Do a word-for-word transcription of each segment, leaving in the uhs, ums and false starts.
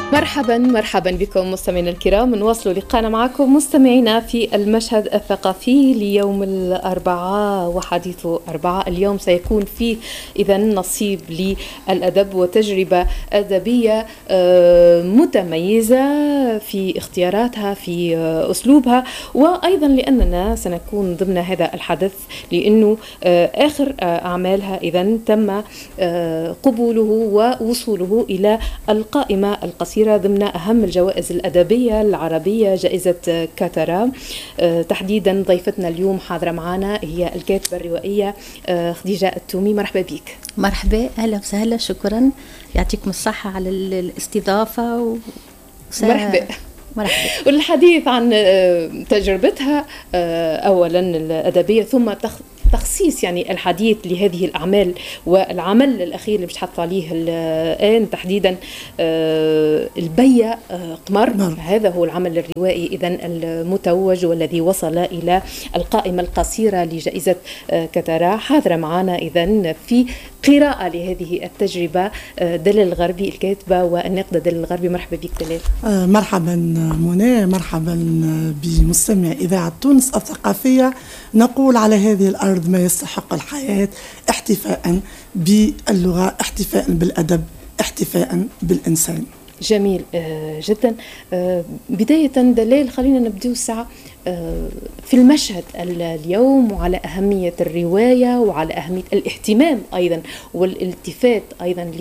مرحبا مرحبا بكم مستمعينا الكرام، نواصل لقاءنا معكم مستمعينا في المشهد الثقافي ليوم الأربعاء، وحديث أربعاء اليوم سيكون فيه إذا نصيب للأدب وتجربة أدبية متميزة في اختياراتها في أسلوبها، وأيضا لأننا سنكون ضمن هذا الحدث لأنه آخر أعمالها إذا تم قبوله ووصوله إلى القائمة القصيرة ضمن أهم الجوائز الأدبية العربية، جائزة كاترا. تحديدا ضيفتنا اليوم حاضرة معنا هي الكاتبة الروائية خديجة التومي. مرحبا بك. مرحبا، أهلا وسهلا، شكرا، يعطيكم الصحة على الاستضافة و... مرحبا. مرحبا. والحديث عن تجربتها أولا الأدبية، ثم تخصيص يعني الحديث لهذه الأعمال والعمل الأخير اللي بتحط عليه الآن تحديدا البيع قمر. نعم. هذا هو العمل الروائي إذن المتوج والذي وصل إلى القائمة القصيرة لجائزة كاترا. حاضرة معنا إذن في قراءة لهذه التجربة دلال الغربي، الكاتبة والناقدة دلال الغربي. مرحبا بك دلال. آه مرحبا منى، مرحبا بمستمع إذاعة تونس الثقافية. نقول على هذه الأرض ما يستحق الحياة، احتفاء باللغة، احتفاء بالأدب، احتفاء بالإنسان. جميل جدا. بداية دلال خلينا نبدأ الساعة في المشهد اليوم، وعلى أهمية الرواية وعلى أهمية الاهتمام أيضا والالتفات أيضا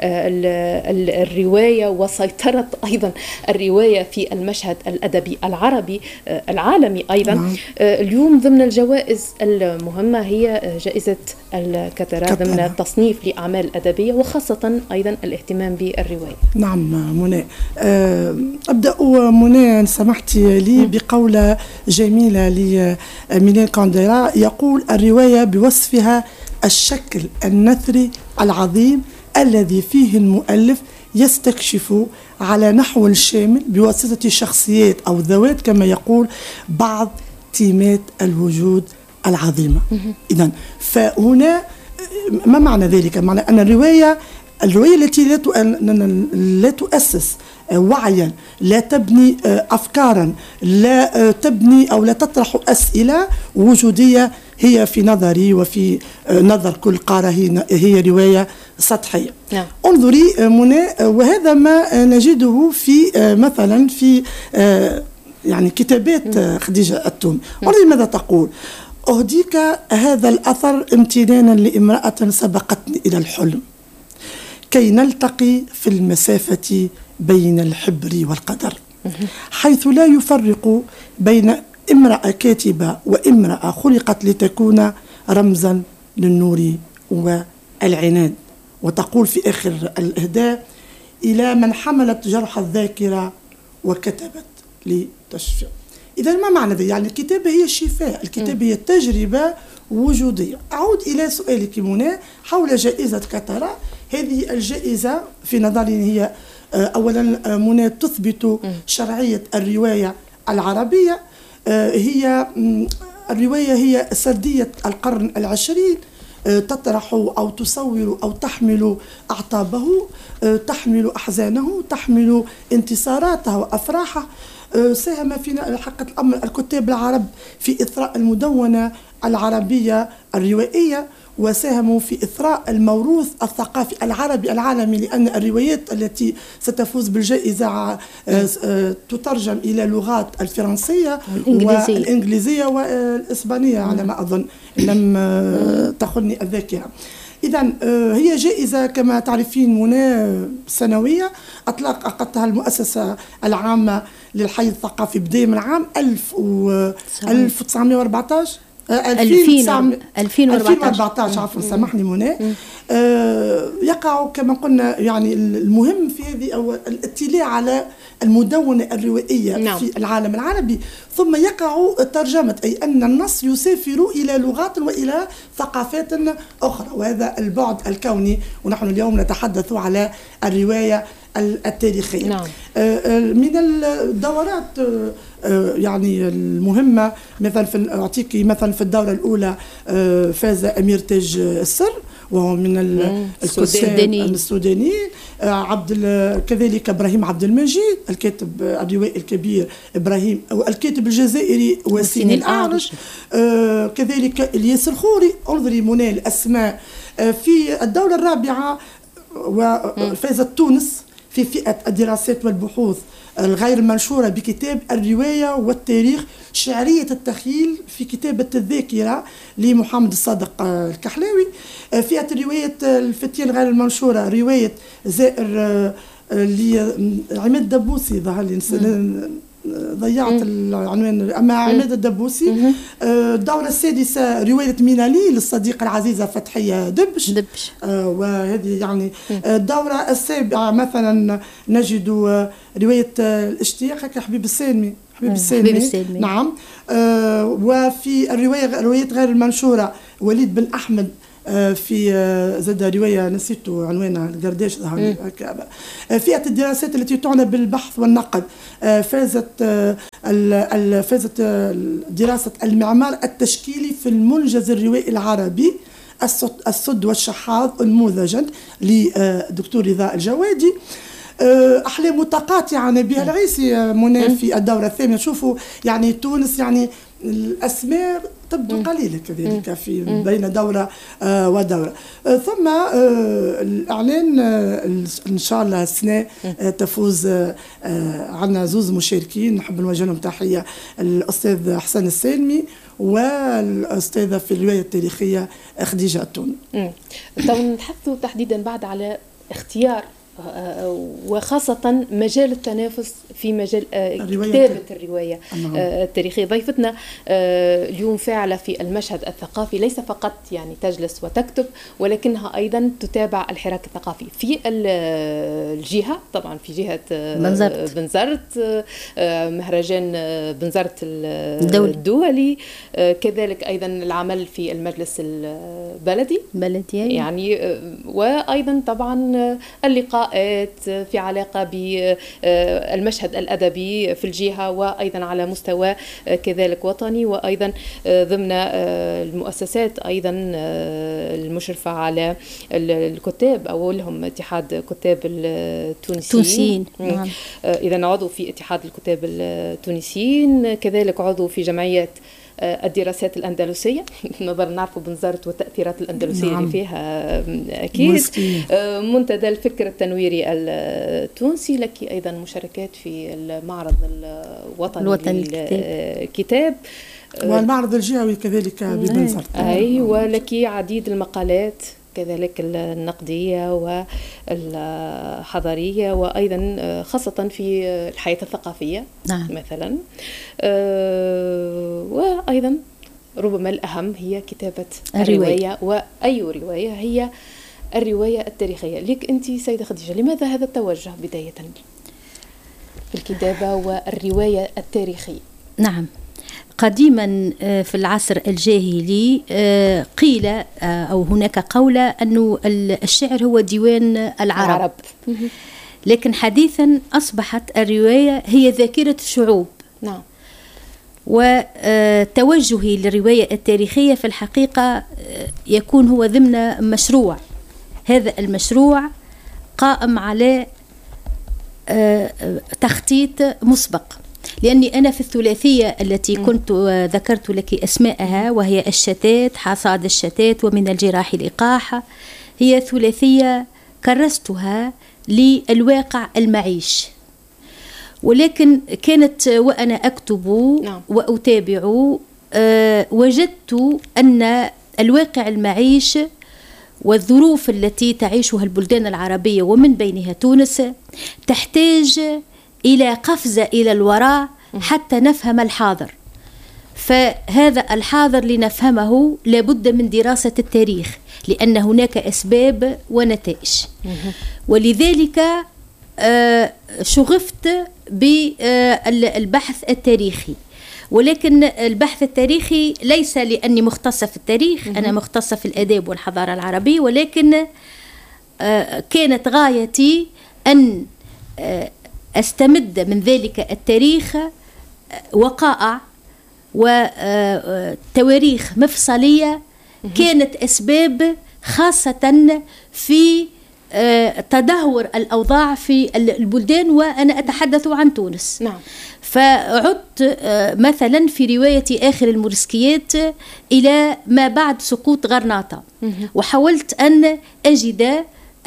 للرواية وسيطرة أيضا الرواية في المشهد الأدبي العربي العالمي أيضا. نعم. اليوم ضمن الجوائز المهمة هي جائزة الكاترا ضمن التصنيف لأعمال أدبية، وخاصة أيضا الاهتمام بالرواية. نعم منى، أبدأ منى سمحتي لي بقول جميلة لميلان كونديرا، يقول: الرواية بوصفها الشكل النثري العظيم الذي فيه المؤلف يستكشف على نحو شامل بواسطة شخصيات أو ذوات كما يقول بعض تيمات الوجود العظيمة. إذن فهنا ما معنى ذلك؟ معنى أن الرواية الرواية التي لا تؤسس وعيا، لا تبني أفكارا، لا تبني أو لا تطرح أسئلة وجودية، هي في نظري وفي نظر كل قارئ هي رواية سطحية. نعم. انظري منى، وهذا ما نجده في مثلا في يعني كتابات خديجة التومي. انظري ماذا تقول: أهديك هذا الأثر امتنانا لامرأة سبقتني إلى الحلم كي نلتقي في المسافة بين الحبر والقدر، حيث لا يفرق بين امرأة كاتبة وامرأة خلقت لتكون رمزا للنور والعناد. وتقول في آخر الإهداء: إلى من حملت جرح الذاكرة وكتبت لتشفي. إذا ما معنى ذلك؟ يعني الكتابة هي الشفاء، الكتابة هي تجربة وجودية. أعود إلى سؤالك منى حول جائزة كاترا. هذه الجائزة في نظري هي أولا منى تثبت شرعية الرواية العربية. هي الرواية هي سردية القرن العشرين، تطرح أو تصور أو تحمل أعطابه، تحمل أحزانه، تحمل انتصاراته وأفراحه. ساهم في حقيقة الأمر الكتاب العرب في إثراء المدونة العربية الروائية، وساهموا في إثراء الموروث الثقافي العربي العالمي، لأن الروايات التي ستفوز بالجائزة تترجم إلى لغات الفرنسية والإنجليزية, والإنجليزية والإسبانية على ما أظن لم تخني الذاكرة. إذن هي جائزة كما تعرفين منى سنوية، أطلقتها المؤسسة العامة للحي الثقافي بداية من عام ألف وتسعمائة وأربعة عشر ألفين وأربعة عشر عفوا سامحني منى. آه يقع كما قلنا يعني المهم في هذه أو الاطلاع على المدونة الروائية. نعم. في العالم العربي، ثم يقع ترجمة، أي أن النص يسافر إلى لغات وإلى ثقافات أخرى، وهذا البعد الكوني. ونحن اليوم نتحدث على الرواية التاريخية. نعم. من الدورات يعني المهمة مثلا في أعطيك مثلا في الدورة الأولى فاز أمير تاج السر، وهو من الكتاب السودانيين. عبد كذلك إبراهيم عبد المجيد الكاتب الروائي الكبير إبراهيم، والكاتب الجزائري وسيم الأعرج، آه كذلك الياس الخوري. انظري منى الأسماء. آه في الدورة الرابعة وفازت تونس في فئة الدراسات والبحوث الغير منشورة بكتاب الرواية والتاريخ شعرية التخيل في كتابة الذاكرة لمحمد الصادق الكحلاوي. فئة الرواية الفتية الغير المنشورة رواية زائر لعماد دبوسي، ظهر لي ضيعت العنوان، أما عماد الدبوسي. الدورة السادسة رواية مينالي للصديقة العزيزة فتحية دبش, دبش. آه وهذه يعني. الدورة السابعة مثلا نجد رواية الاشتياق حبيب السالمي حبيب السالمي, السالمي. نعم. آه وفي الرواية رواية غير المنشورة وليد بن أحمد في زاد رواية نسيت عنوانها القرداش ظهر. فئة الدراسات التي تعنى بالبحث والنقد فازت فازت دراسة المعمار التشكيلي في المنجز الروائي العربي السد والشحاذ نموذجا لدكتور رضا الجوادي. أحلام متقاطعة نبيها العيسي منى في الدورة الثامنة. شوفوا يعني تونس يعني الأسماء تبدو قليلة كذلك في بين دورة آه ودورة. آه ثم آه الإعلان آه إن شاء الله السنة آه تفوز آه عنا زوز مشاركين نحب نوجه لهم تحية، الأستاذ حسن السالمي والأستاذة في الرواية التاريخية خديجة التوني. طبعا نتحدثوا تحديدا بعد على اختيار وخاصة مجال التنافس في مجال كتابة الرواية التاريخية. ضيفتنا اليوم فاعلة في المشهد الثقافي، ليس فقط يعني تجلس وتكتب ولكنها أيضا تتابع الحراك الثقافي في الجهة، طبعا في جهة بنزرت, بنزرت مهرجان بنزرت الدولي, الدولي. كذلك أيضا العمل في المجلس البلدي بلدي يعني، وأيضا طبعا اللقاء في علاقة بالمشهد الأدبي في الجهة وأيضا على مستوى كذلك وطني، وأيضا ضمن المؤسسات أيضا المشرفة على الكتاب أولهم اتحاد كتاب التونسيين. نعم. إذا عضو في اتحاد الكتاب التونسيين، كذلك عضو في جمعية الدراسات الأندلسية نظرا نعرفوا بنزرت والتأثيرات الأندلسية نعم. اللي فيها أكيد مسكين. منتدى الفكر التنويري التونسي، لك أيضا مشاركات في المعرض الوطني, الوطني للكتاب والمعرض الجهوي كذلك ببنزرت. أي ولك عديد المقالات كذلك النقدية والحضارية وأيضا خاصة في الحياة الثقافية نعم. مثلا. وأيضا ربما الأهم هي كتابة الرواية، وأي رواية هي الرواية التاريخية. لك أنت سيدة خديجة، لماذا هذا التوجه بداية في الكتابة والرواية التاريخية؟ نعم، قديما في العصر الجاهلي قيل أو هناك قولة أنه الشعر هو ديوان العرب, العرب. لكن حديثا أصبحت الرواية هي ذاكرة الشعوب. نعم. وتوجهي للرواية التاريخية في الحقيقة يكون هو ضمن مشروع، هذا المشروع قائم على تخطيط مسبق، لأني أنا في الثلاثية التي كنت ذكرت لك أسماءها وهي الشتات، حصاد الشتات، ومن الجراح الإقاحة، هي ثلاثية كرستها للواقع المعيش، ولكن كانت وأنا أكتب وأتابع أه وجدت أن الواقع المعيش والظروف التي تعيشها البلدان العربية ومن بينها تونس تحتاج إلى قفزة إلى الوراء حتى نفهم الحاضر. فهذا الحاضر لنفهمه لابد من دراسة التاريخ، لأن هناك أسباب ونتائج. ولذلك شغفت بالبحث التاريخي، ولكن البحث التاريخي ليس لأني مختصة في التاريخ، أنا مختصة في الآداب والحضارة العربية، ولكن كانت غايتي أن أستمد من ذلك التاريخ وقائع وتواريخ مفصلية كانت أسباب خاصة في تدهور الأوضاع في البلدان، وأنا أتحدث عن تونس. نعم. فعدت مثلا في رواية آخر الموريسكيات إلى ما بعد سقوط غرناطة، وحاولت أن أجد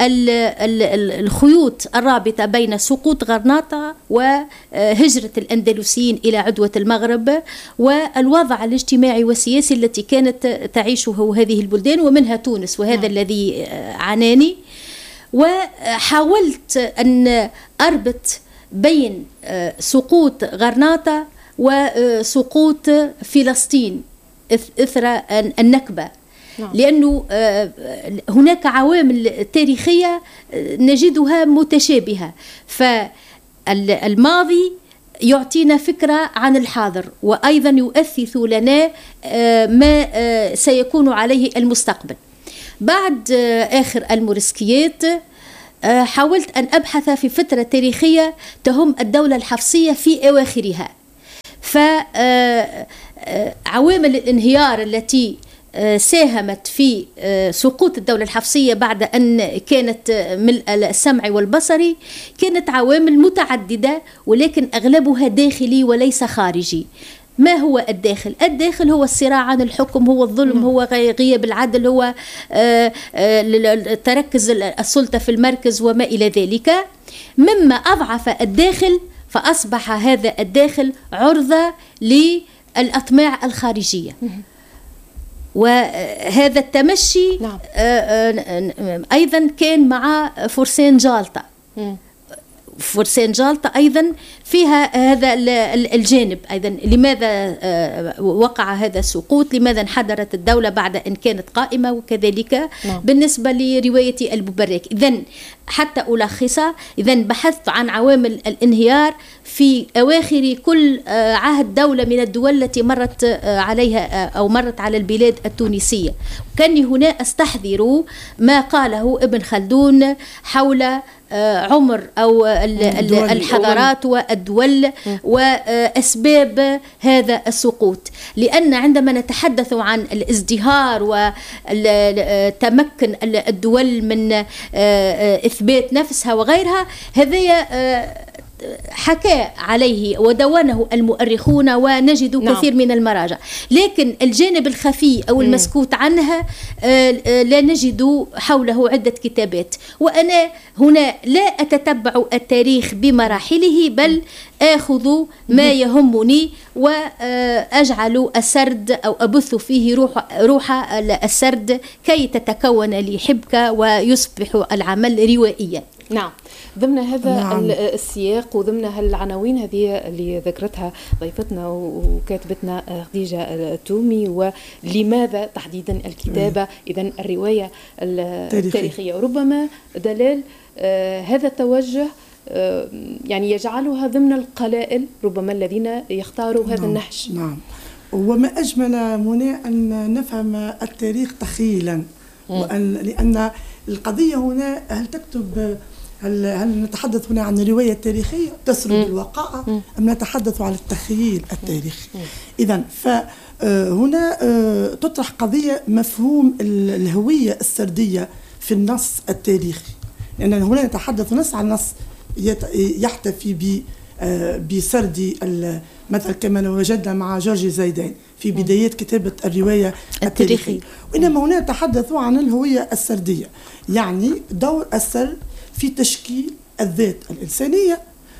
الخيوط الرابطة بين سقوط غرناطة وهجرة الأندلسيين إلى عدوة المغرب والوضع الاجتماعي والسياسي التي كانت تعيشه هذه البلدان ومنها تونس، وهذا نعم. الذي عاناني. وحاولت أن أربط بين سقوط غرناطة وسقوط فلسطين إثر النكبة، لأنه هناك عوامل تاريخية نجدها متشابهة، فالماضي يعطينا فكرة عن الحاضر وأيضا يؤثث لنا ما سيكون عليه المستقبل. بعد آخر الموريسكيات حاولت أن أبحث في فترة تاريخية تهم الدولة الحفصية في أواخرها، فعوامل الانهيار التي ساهمت في سقوط الدولة الحفصية بعد أن كانت ملء السمع والبصر كانت عوامل متعددة، ولكن أغلبها داخلي وليس خارجي. ما هو الداخل؟ الداخل هو الصراع عن الحكم، هو الظلم، هو غياب العدل، هو تركز السلطة في المركز وما إلى ذلك. مما أضعف الداخل فأصبح هذا الداخل عرضة للأطماع الخارجية، وهذا التمشي نعم. أيضا كان مع فرسان جالطة. فرسان جالطة أيضا فيها هذا الجانب أيضا. لماذا وقع هذا السقوط؟ لماذا انحدرت الدولة بعد أن كانت قائمة؟ وكذلك نعم. بالنسبة لرواية الببراك. إذن حتى ألخص، إذن بحثت عن عوامل الانهيار في أواخر كل عهد دولة من الدول التي مرت عليها أو مرت على البلاد التونسية. كاني هنا أستحضر ما قاله ابن خلدون حول عمر أو الحضارات والدول وأسباب هذا السقوط، لأن عندما نتحدث عن الازدهار وتمكن الدول من إثبات نفسها وغيرها، هذا حكى عليه ودونه المؤرخون ونجد نعم. كثير من المراجع، لكن الجانب الخفي أو المسكوت عنها لا نجد حوله عدة كتابات. وأنا هنا لا أتتبع التاريخ بمراحله، بل آخذ ما يهمني وأجعل السرد أو أبث فيه روح, روح السرد كي تتكون لي حبكة ويصبح العمل روائيا. نعم. ضمن هذا نعم. السياق وضمن هالعناوين هذه اللي ذكرتها ضيفتنا وكاتبتنا خديجة التومي، ولماذا تحديدا الكتابة إذن الرواية التاريخية، وربما دلال آه هذا التوجه آه يعني يجعلها ضمن القلائل ربما الذين يختاروا هذا نعم. النهج. نعم. وما أجمل منى أن نفهم التاريخ تخيلا، وأن لأن القضية هنا هل تكتب هل, هل نتحدث هنا عن الرواية التاريخية تسرد الواقع أم نتحدث عن التخيل التاريخي؟ إذن فهنا تطرح قضية مفهوم الهوية السردية في النص التاريخي، لأن هنا نتحدث نص عن نص يحتفي ب بسرد مثل كما وجدنا مع جورج زيدان في بدايات كتابة الرواية التاريخية، وإنما هنا نتحدث عن الهوية السردية، يعني دور السرد في تشكيل الذات الإنسانية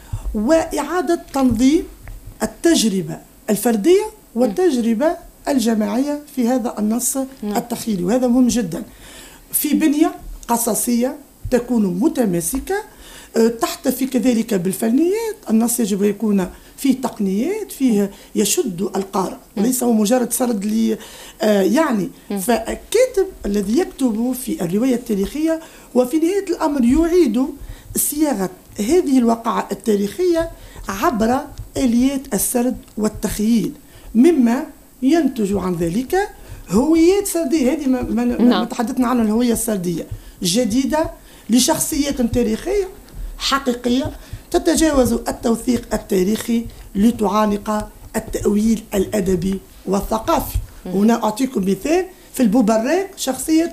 وإعادة تنظيم التجربة الفردية والتجربة الجماعية في هذا النص التخيلي، وهذا مهم جدا في بنية قصصية تكون متماسكة تحتفي كذلك بالفنيات. النص يجب أن يكون فيه تقنيات، فيه يشد القارئ وليس هو مجرد سرد لي يعني. فالكاتب الذي يكتب في الرواية التاريخية وفي نهاية الأمر يعيد صياغة هذه الواقعة التاريخية عبر آليات السرد والتخييل، مما ينتج عن ذلك هويات سردية. هذه ما, ما, ما تحدثنا عنها، الهوية السردية جديدة لشخصيات تاريخية حقيقية تتجاوز التوثيق التاريخي لتعانق التأويل الأدبي والثقافي. هنا أعطيكم مثال في الببراك، شخصية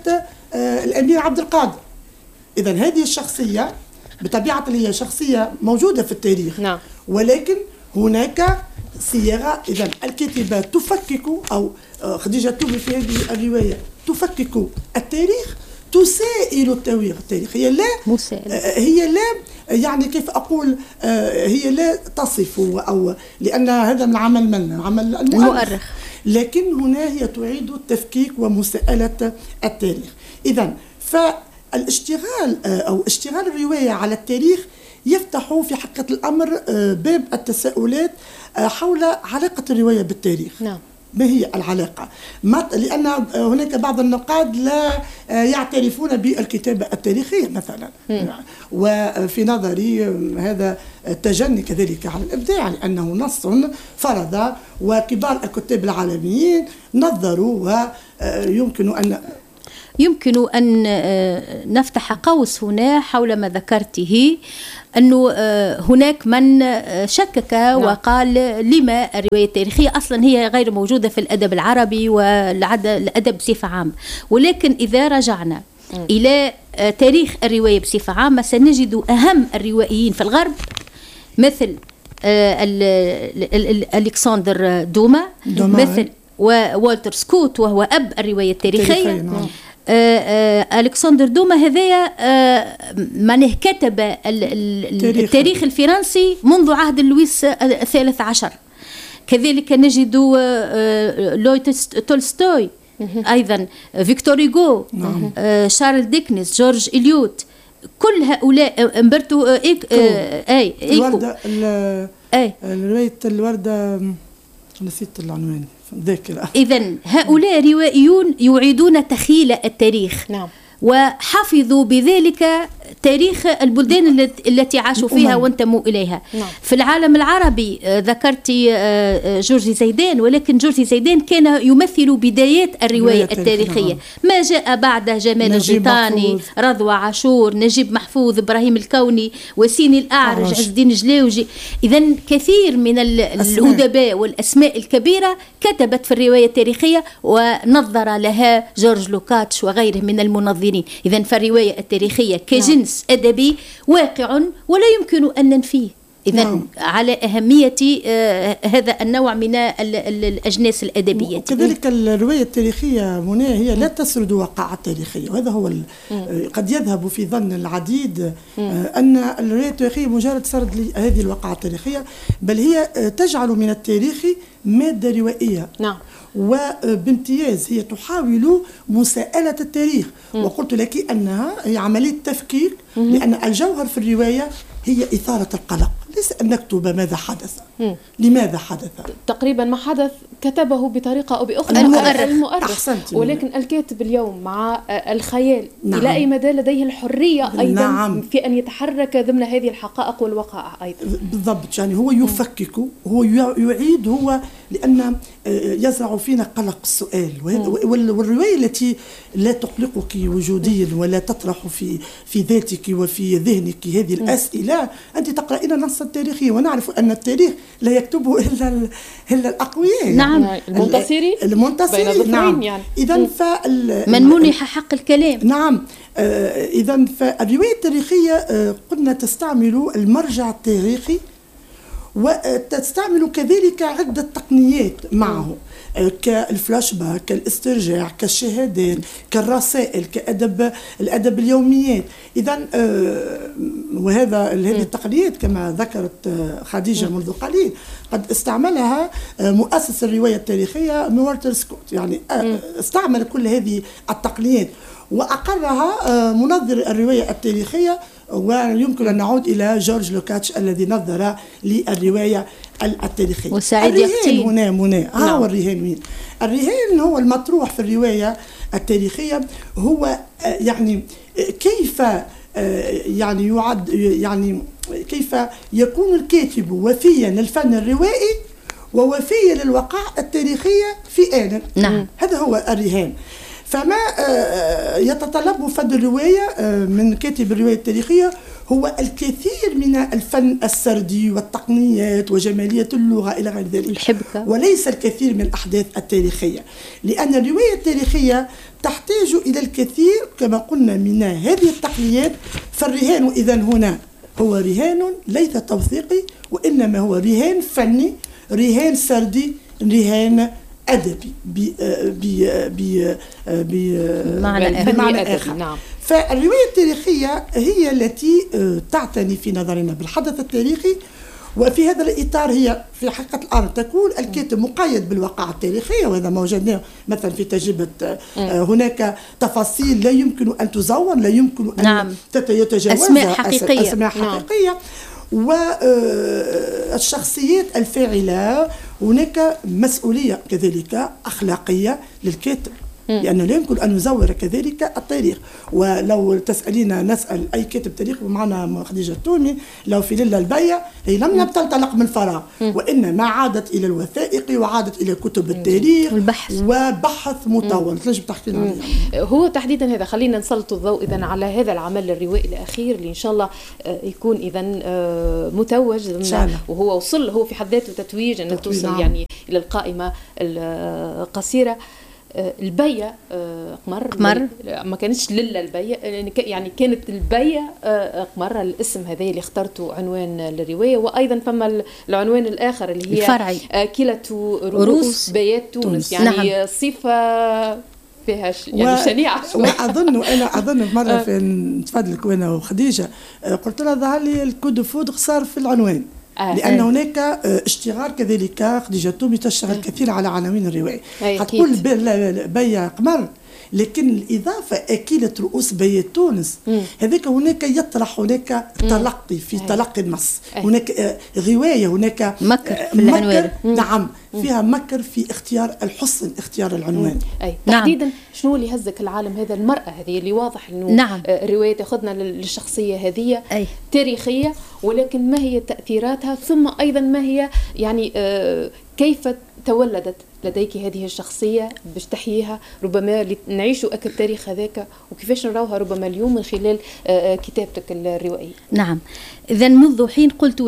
الأمير عبد القادر. إذا هذه الشخصية بطبيعة هي شخصية موجودة في التاريخ، نعم. ولكن هناك صياغة. إذا الكاتبة تفكك، أو خديجة التوبي في هذه الرواية تفكك التاريخ، تسائل التاريخ. التاريخ هي لا مسائل. هي لا يعني كيف أقول هي لا تصف، أو لأن هذا من عمل من عمل المؤرخ، لكن هنا هي تعيد التفكيك ومساءلة التاريخ. إذا فالاشتغال أو اشتغال الرواية على التاريخ يفتح في حقيقة الأمر باب التساؤلات حول علاقة الرواية بالتاريخ. نعم. ما هي العلاقة؟ لأن هناك بعض النقاد لا يعترفون بالكتابة التاريخية مثلا، م. وفي نظري هذا تجني كذلك على الإبداع، لأنه نص فرض وكبار الكتاب العالميين نظروا، ويمكن أن يمكن أن نفتح قوس هنا حول ما ذكرته، أنه هناك من شكك وقال لما الرواية التاريخية أصلا هي غير موجودة في الأدب العربي والأدب بصفة عامة. ولكن إذا رجعنا إلى تاريخ الرواية بصفة عامة سنجد أهم الروائيين في الغرب مثل ألكسندر دوما، دوما مثل ووالتر سكوت وهو أب الرواية التاريخية. نعم. ألكسندر دوما هذايا من كتب التاريخ الفرنسي منذ عهد لويس الثالث عشر. كذلك نجد لوي تولستوي أيضا، فيكتور هوغو، شارل ديكنس، جورج إليوت، كل هؤلاء امبرتو إيك أي الوردة رواية الوردة نسيت العنوان ذاكرة. إذن هؤلاء روائيون يعيدون تخيل التاريخ. نعم. وحفظوا بذلك تاريخ البلدان التي عاشوا فيها وانتموا إليها. نعم. في العالم العربي ذكرت جورجي زيدان، ولكن جورجي زيدان كان يمثل بدايات الرواية التاريخية. ما جاء بعد جمال الغيطاني، رضوى عاشور، نجيب محفوظ، إبراهيم الكوني، وسيني الأعرج، عز الدين جلاوجي. إذن كثير من الأدباء والأسماء الكبيرة كتبت في الرواية التاريخية ونظر لها جورج لوكاتش وغيره من المنظرين. إذن فالرواية التاريخية كجنس أدبي واقع ولا يمكن أن ننفيه. إذن نعم. على أهمية آه هذا النوع من الأجناس الأدبية. وكذلك الرواية التاريخية منى هي لا تسرد وقائع تاريخية، وهذا هو قد يذهب في ظن العديد آه أن الرواية التاريخية مجرد سرد هذه الوقائع التاريخية، بل هي تجعل من التاريخ مادة روائية. نعم. وبامتياز هي تحاول مساءلة التاريخ. م. وقلت لك أنها هي عملية تفكيك، م. لأن الجوهر في الرواية هي إثارة القلق، ليس أن نكتب ماذا حدث. م. لماذا حدث؟ تقريبا ما حدث كتبه بطريقة أو بأخرى المؤرخ, المؤرخ. ولكن الكاتب اليوم مع الخيال نعم. إلى أي مدى لديه الحرية أيضا نعم. في أن يتحرك ضمن هذه الحقائق والوقائع أيضا. بالضبط، يعني هو يفكك، هو يعيد، هو لأن يزرع فينا قلق السؤال. والرواية التي لا تقلقك وجوديا ولا تطرح في في ذاتك وفي ذهنك هذه الأسئلة، أنت تقرأين النص التاريخي، ونعرف أن التاريخ لا يكتبه إلا إلا الأقوياء. نعم. يعني المنتصرين المنتصرين نعم. يعني. إذا فال من منح حق الكلام. نعم. آه إذا فالرواية التاريخية آه قلنا تستعمل المرجع التاريخي، وتستعمل كذلك عدة تقنيات معه، كالفلاش باك، كالاسترجاع، كالشهادات، كالرسائل، كأدب الأدب اليوميات. إذن وهذا هذه التقنيات كما ذكرت خديجة منذ قليل قد استعملها مؤسس الرواية التاريخية والتر سكوت، يعني استعمل كل هذه التقنيات وأقرها منظر الرواية التاريخية. ويمكن أن نعود إلى جورج لوكاتش الذي نظر للرواية التاريخية. وسعيد الرهان هنا هنا ها هو الرهان مين؟ الرهان هو المطروح في الرواية التاريخية، هو يعني كيف يعني يعد يعني كيف يكون الكاتب وفيا للفن الروائي ووفيا للوقائع التاريخية في آن. نعم. هذا هو الرهان. فما يتطلبه فن الرواية من كاتب الرواية التاريخية هو الكثير من الفن السردي والتقنيات وجمالية اللغة إلى غير ذلك، الحبكة، وليس الكثير من الأحداث التاريخية، لأن الرواية التاريخية تحتاج إلى الكثير كما قلنا من هذه التقنيات. فالرهان إذن هنا هو رهان ليس توثيقي، وإنما هو رهان فني، رهان سردي، رهان أدبي بمعنى آخر. نعم. فالرواية التاريخية هي التي تعتني في نظرنا بالحدث التاريخي، وفي هذا الإطار هي في حقيقة الأمر تكون الكاتب مقيد بالواقع التاريخي، وهذا ما وجدناه مثلا في تجربة هناك تفاصيل لا يمكن أن تزور، لا يمكن أن نعم. تتجاوزها، أسماء حقيقية, أسماء حقيقية. نعم. والشخصيات الفاعلة هناك مسؤولية كذلك أخلاقية للكاتب، لأنه لا يمكن أن نزور كذلك التاريخ. ولو تسألين نسأل أي كاتب تاريخ، معنا خديجة التومي، لو في ليلة البيع هي لم تنطلق من فراغ، وإنما عادت إلى الوثائق وعادت إلى كتب التاريخ والبحث وبحث مطول. تنجم تحكي لنا هو تحديدا هذا؟ خلينا نسلط الضوء إذن على هذا العمل الروائي الأخير اللي إن شاء الله يكون إذن متوج، وهو وصل هو في حد ذاته تتويج أنه توصل يعني إلى القائمة القصيرة. البيا قمر, قمر. ما كانتش للا البيا، يعني كانت البيا قمر الاسم هذا اللي اخترته عنوان الرواية. وأيضا فما العنوان الآخر اللي هي الفرعي كلة رؤوس بيات تونس، يعني نعم. صفة فيها يعني شنيعة. وأظن أنا أظن مرة في نتفادلك وأنا وخديجة قلت لها ظهر لي الكود فود صار في العنوان، لأن هناك اشتغال كذلك. خديجة التومي تشتغل كثير على عناوين الرواية، هتقول بيا قمر، لكن الإضافة أكلة رؤوس بيات تونس هذاك هناك يطرح هناك تلقي في أي. تلقي النص، هناك رواية، هناك مكر في العنوان. نعم، فيها مكر في اختيار الحسن، اختيار العنوان. أي. تحديدا نعم. شنو اللي هزك العالم هذا؟ المرأة هذه اللي واضح أنه نعم. الرواية تأخذنا للشخصية هذه أي. تاريخية، ولكن ما هي تأثيراتها، ثم أيضا ما هي يعني آه كيف تولدت لديك هذه الشخصية باش تحييها، ربما نعيشوا أكل التاريخ هذاك وكيفاش نراوها ربما اليوم من خلال كتابتك الروائية. نعم، إذا منذ حين قلت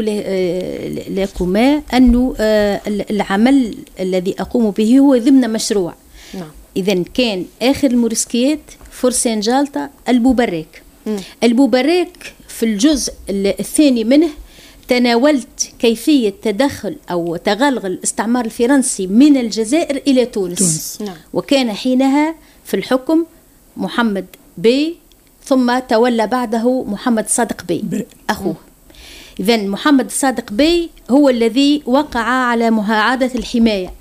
لكما أنه العمل الذي أقوم به هو ضمن مشروع. نعم. إذا كان آخر المورسكيات فرسان جالطة البوبراك. م. البوبراك في الجزء الثاني منه تناولت كيفية تدخل أو تغلغل الاستعمار الفرنسي من الجزائر إلى تونس, تونس. نعم. وكان حينها في الحكم محمد بي، ثم تولى بعده محمد صادق بي, بي. أخوه. إذن محمد صادق بي هو الذي وقع على معاهدة الحماية،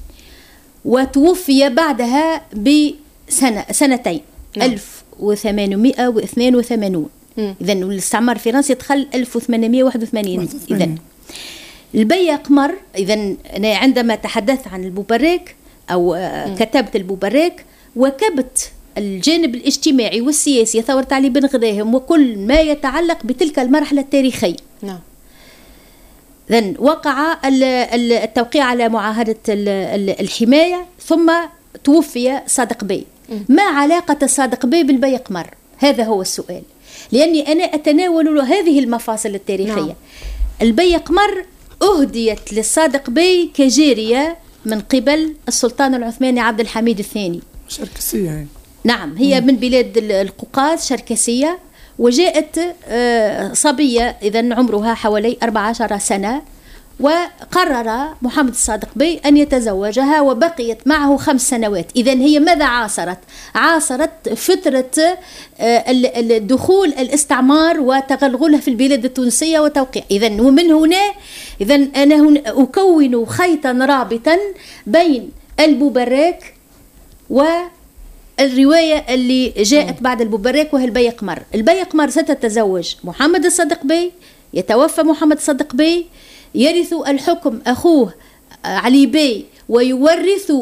وتوفي بعدها بسنة سنتين. نعم. ألف وثمانمائة واثنين وثمانين. إذن الاستعمار الفرنسي دخل ألف وثمانمائة وواحد وثمانين. إذن البيا قمر، إذن أنا عندما تحدثت عن البوبراك أو م. كتبت البوبراك وكبت الجانب الاجتماعي والسياسي، ثورة علي بن غناهم وكل ما يتعلق بتلك المرحلة التاريخية. نعم. إذن وقع التوقيع على معاهدة الحماية، ثم توفي صادق بي. م. ما علاقة صادق بي بالبيا قمر؟ هذا هو السؤال، لأني أنا أتناول هذه المفاصل التاريخية. نعم. البيا قمر أهديت للصادق بي كجارية من قبل السلطان العثماني عبد الحميد الثاني. شركسية. نعم، هي مم. من بلاد القوقاز، شركسية، وجاءت صبية إذن عمرها حوالي أربع عشرة سنة، وقرر محمد الصادق بي أن يتزوجها وبقيت معه خمس سنوات. إذن هي ماذا عاصرت؟ عاصرت فترة الدخول الاستعمار وتغلغلها في البلاد التونسية وتوقيع. إذن ومن هنا إذن أنا هنا أكون خيطا رابطا بين البوبراك والرواية اللي جاءت بعد البوبراك، وهي البيا قمر. البيا قمر ستتزوج محمد الصادق بي، يتوفى محمد الصادق بي، يرث الحكم أخوه علي بي، ويورث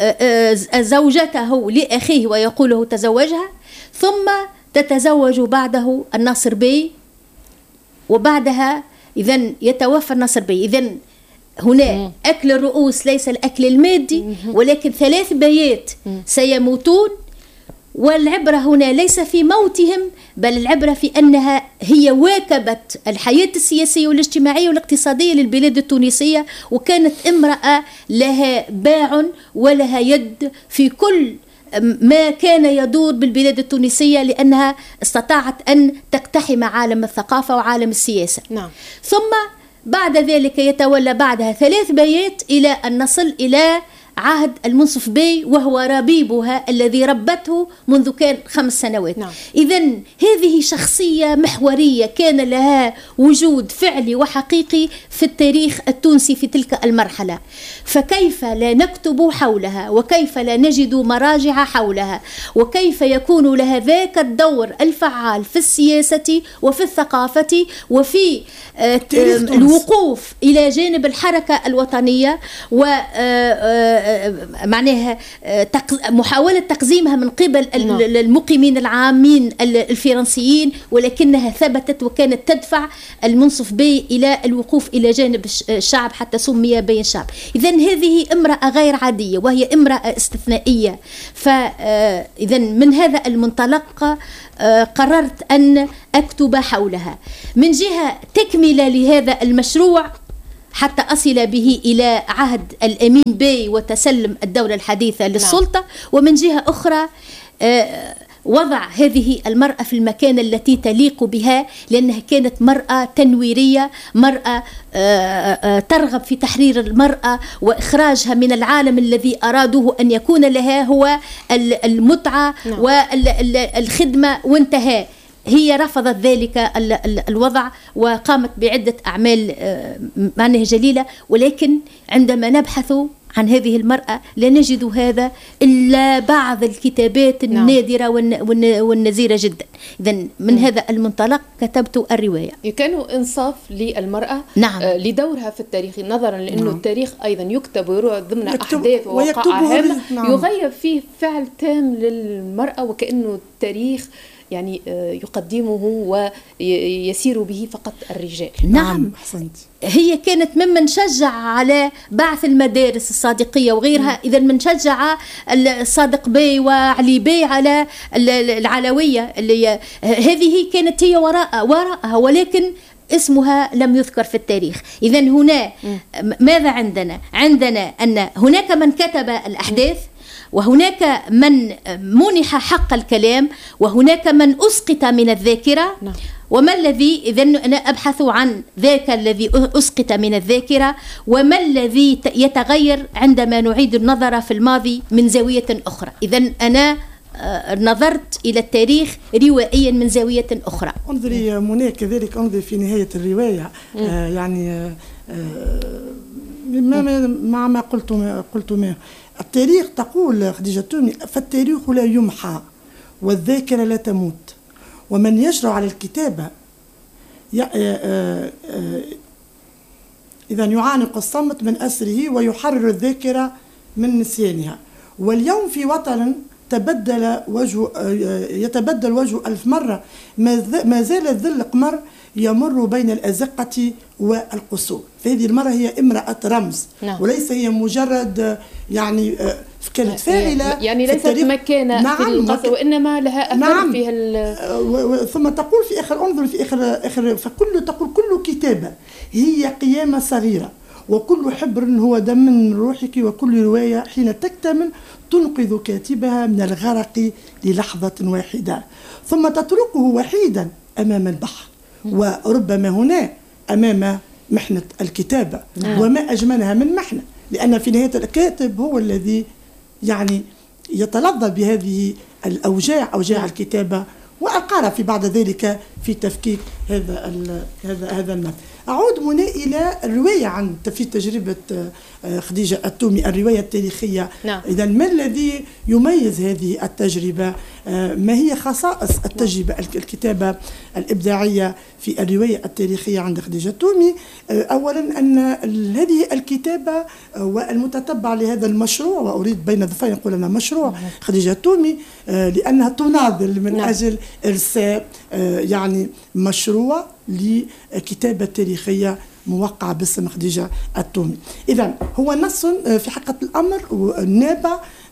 زوجته لأخيه ويقوله تزوجها، ثم تتزوج بعده الناصر بي، وبعدها إذن يتوفى الناصر بي. إذن هنا أكل الرؤوس ليس الأكل المادي، ولكن ثلاث بيات سيموتون والعبرة هنا ليس في موتهم، بل العبرة في أنها هي واكبت الحياة السياسية والاجتماعية والاقتصادية للبلاد التونسية، وكانت امرأة لها باع ولها يد في كل ما كان يدور بالبلاد التونسية، لأنها استطاعت أن تقتحم عالم الثقافة وعالم السياسة. نعم. ثم بعد ذلك يتولى بعدها ثلاث بيات إلى أن نصل إلى عهد المنصف بي، وهو ربيبها الذي ربته منذ كان خمس سنوات. نعم. إذن هذه شخصية محورية كان لها وجود فعلي وحقيقي في التاريخ التونسي في تلك المرحلة، فكيف لا نكتب حولها، وكيف لا نجد مراجع حولها، وكيف يكون لها ذاك الدور الفعال في السياسة وفي الثقافة وفي الوقوف إلى جانب الحركة الوطنية، و معناها محاولة تقزيمها من قبل المقيمين العامين الفرنسيين، ولكنها ثبتت وكانت تدفع المنصف بي إلى الوقوف إلى جانب الشعب حتى سمي بين الشعب. إذن هذه امرأة غير عادية وهي امرأة استثنائية. فإذن من هذا المنطلق قررت أن أكتب حولها من جهة تكملة لهذا المشروع حتى أصل به إلى عهد الأمين بي وتسلم الدولة الحديثة للسلطة. نعم. ومن جهة أخرى وضع هذه المرأة في المكان التي تليق بها، لأنها كانت مرأة تنويرية، مرأة ترغب في تحرير المرأة وإخراجها من العالم الذي أرادوه أن يكون لها هو المتعة. نعم. والخدمة، وانتهى. هي رفضت ذلك الوضع وقامت بعدة أعمال معناها جليلة، ولكن عندما نبحث عن هذه المرأة لا نجد هذا إلا بعض الكتابات النادرة والنزيرة جدا. إذن من هذا المنطلق كتبت الرواية. كان إنصاف للمرأة. نعم. لدورها في التاريخ، نظرا لأنه نعم. التاريخ أيضا يكتب ويروى ضمن أحداث ووقائع هامة. نعم. يغيب فيه فعل تام للمرأة، وكأنه التاريخ يعني يقدمه ويسير به فقط الرجال. نعم. أحسنت. هي كانت ممن شجع على بعث المدارس الصادقية وغيرها. إذا من شجع الصادق بي وعلي بي على العلوية، اللي هذه كانت هي وراء وراءها، ولكن اسمها لم يذكر في التاريخ. إذن هنا ماذا عندنا؟ عندنا أن هناك من كتب الأحداث، وهناك من منح حق الكلام، وهناك من أسقط من الذاكرة. نعم. وما الذي إذن أنا أبحث عن ذاك الذي أسقط من الذاكرة، وما الذي يتغير عندما نعيد النظر في الماضي من زاوية أخرى. إذن أنا نظرت إلى التاريخ روائيا من زاوية أخرى. انظري منى، كذلك انظري في نهاية الرواية. آه يعني آه مع ما قلت قلتماه التاريخ، تقول خديجة التومي: فالتاريخ لا يمحى والذاكرة لا تموت، ومن يجرؤ على الكتابة إذا يعانق الصمت من أسره ويحرر الذاكرة من نسيانها. واليوم في وطن تبدل وجه يتبدل وجه ألف مرة، ما زال الظل قمر يمر بين الأزقة والقصور. فهذه المرة هي امرأة رمز. نعم. وليس هي مجرد يعني كانت فاعلة، يعني ليست مكانة. نعم. في القصر، وإنما لها أثر. نعم. فيها ال... ثم تقول في آخر، انظر في آخر آخر فكل تقول: كل كتابة هي قيامة صغيرة، وكل حبر هو دم من روحك، وكل رواية حين تكتمل تنقذ كاتبها من الغرق للحظة واحدة، ثم تتركه وحيدا أمام البحر، وربما هنا أمام محنة الكتابة. نعم. وما أجملها من محنة، لأن في نهاية الكاتب هو الذي يعني يتلظى بهذه الأوجاع، أوجاع. نعم. الكتابة، وأقار في بعد ذلك في تفكيك هذا هذا هذا المثل. أعود منى إلى الرواية عن في تجربة خديجة التومي، الرواية التاريخية. نعم. إذا ما الذي يميز هذه التجربة؟ ما هي خصائص التجربة؟ نعم. الكتابة الإبداعية في الرواية التاريخية عند خديجة التومي، أولا أن هذه الكتابة والمتتبع لهذا المشروع، وأريد بين ظفين يقول أنا مشروع. نعم. خديجة التومي لأنها تناضل من. نعم. أجل إرساء يعني مشروع لكتابة تاريخية موقعة باسم خديجة التومي. إذن هو نص في حقيقة الأمر نابع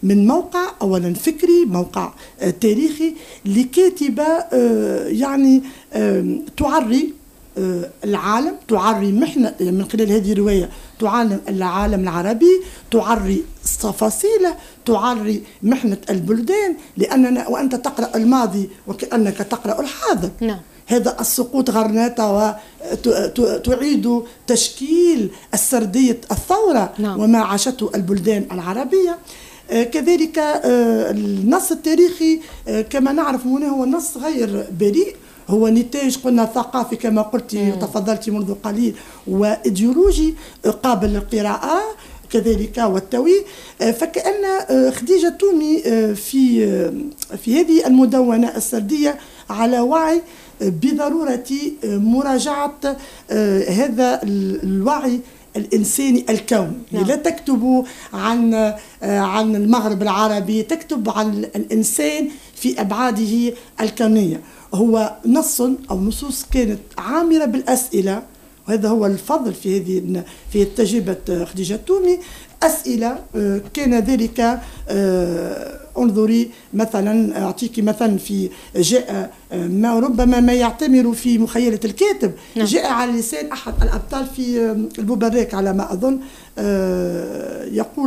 من موقع أولا فكري، موقع تاريخي لكاتبة يعني تعري العالم، تعري محنة من خلال هذه الرواية، تعلم العالم العربي، تعري تفاصيله، تعري محنة البلدان، لأننا وأنت تقرأ الماضي وكأنك تقرأ الحاضر. نعم. هذا السقوط غرناطة وتعيد تشكيل السردية الثورة. نعم. وما عاشته البلدان العربية. كذلك النص التاريخي كما نعرف هنا هو نص غير بريء، هو نتاج قلنا ثقافي كما قلت وتفضلت منذ قليل، وإيديولوجي قابل للقراءة كذلك والتوي. فكأن خديجة تومي في في هذه المدونة السردية على وعي بضرورة مراجعة هذا الوعي الإنساني الكوني. نعم. لا تكتب عن عن المغرب العربي، تكتب عن الإنسان في أبعاده الكونية. هو نص أو نصوص كانت عامرة بالأسئلة، وهذا هو الفضل في هذه في تجربة خديجة تومي. أسئلة كان ذلك، انظري مثلا أعطيك مثلا في جاء ما ربما ما يعتمر في مخيلة الكاتب. نعم. جاء على لسان أحد الأبطال في البوبراك على ما أظن، يقول